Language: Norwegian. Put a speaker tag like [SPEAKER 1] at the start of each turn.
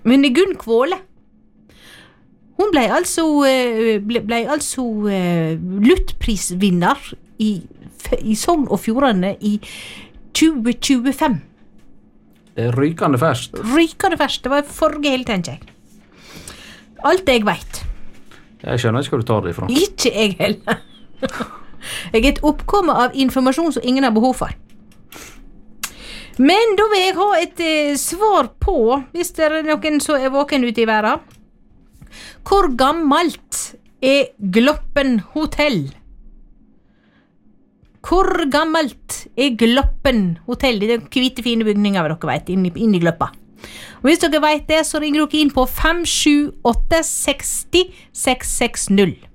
[SPEAKER 1] Men Gunn Kvåle, hun ble altså Luttprisvinner i Sogn og Fjordane i 2025.
[SPEAKER 2] Det rykende ferskt.
[SPEAKER 1] Det var forrige hele, tenker jeg. Alt jeg vet.
[SPEAKER 2] Jeg skjønner ikke hva du tar det ifra.
[SPEAKER 1] Ikke jeg heller. Jeg et oppkomme av informasjon som ingen har behov for. Men da vil jeg ha et svar på, hvis det noen som våken ute i verden. Hvor gammelt Gloppen hotell? Hvor gammelt Gloppen hotell? Det hvite fine bygninger, dere vet, inn i Gløppa. Og hvis dere vet det, så ringer dere inn på 578 60 660.